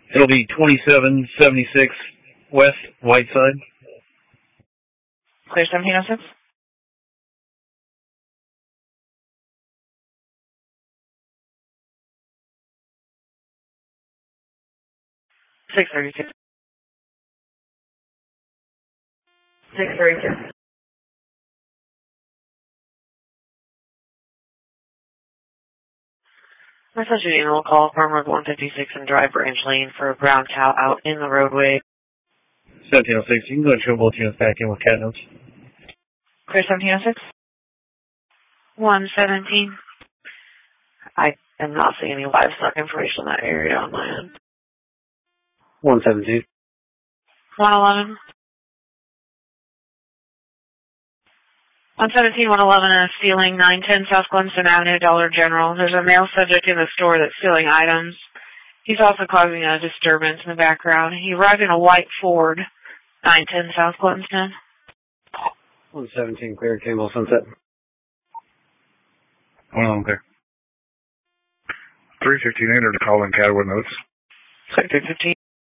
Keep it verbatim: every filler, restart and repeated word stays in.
It'll be twenty-seven seventy-six West Whiteside. Clear seventeen oh six. six thirty-two. six thirty-two. Message you will call from Road one fifty-six and drive Branch Lane for a brown cow out in the roadway. seventeen oh six, you can go and show both units back in with cat notes. Clear seventeen oh six. one seventeen. I am not seeing any livestock information in that area on my end. one seventeen. one eleven. one seventeen, one eleven, and stealing nine ten South Glenson Avenue, Dollar General. There's a male subject in the store that's stealing items. He's also causing a disturbance in the background. He arrived in a white Ford, nine ten South Glenson. one seventeen, clear, Campbell Sunset. one eleven, clear. three fifteen, entered to call in Catwood notes. three fifteen.